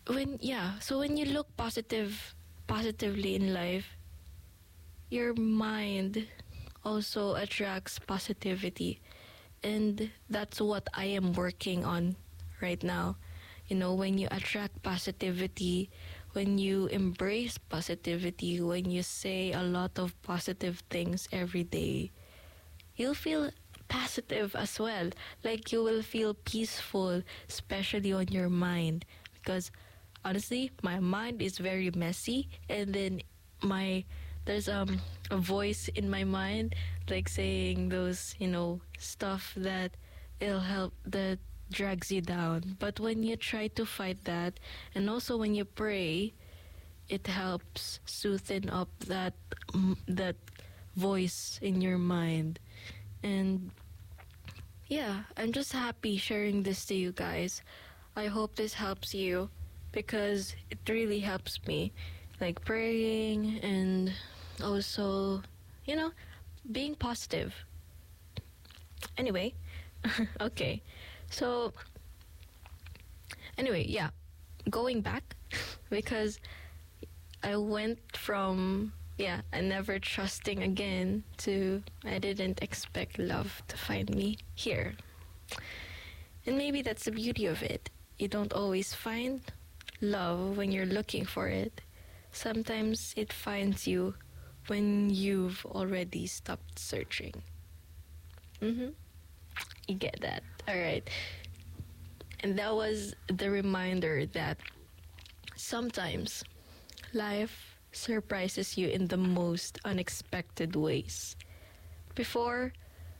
when you look positively in life, your mind also attracts positivity. And that's what I am working on right now. When you attract positivity, when you embrace positivity, when you say a lot of positive things every day, you'll feel positive as well. Like you will feel peaceful, especially on your mind. Because honestly, my mind is very messy, and then my there's a voice in my mind like saying those stuff that it'll help that drags you down. But when you try to fight that, and also when you pray, it helps soothen up that voice in your mind. And yeah, I'm just happy sharing this to you guys. I hope this helps you because it really helps me. Like praying and also, being positive. Anyway, okay. So, anyway, yeah, going back because I went from I never trusting again to I didn't expect love to find me here. And maybe that's the beauty of it. You don't always find love when you're looking for it. Sometimes it finds you when you've already stopped searching. You get that? Alright. And that was the reminder that sometimes life surprises you in the most unexpected ways. Before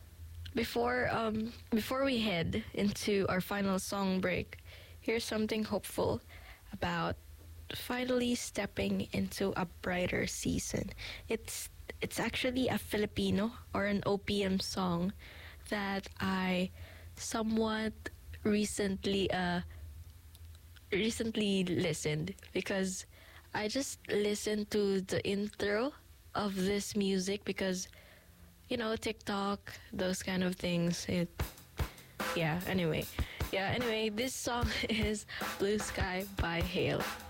we head into our final song break, here's something hopeful about finally stepping into a brighter season. It's actually a Filipino or an OPM song that I somewhat recently listened because I just listened to the intro of this music because TikTok, those kind of things. Anyway, this song is Blue Sky by Hale.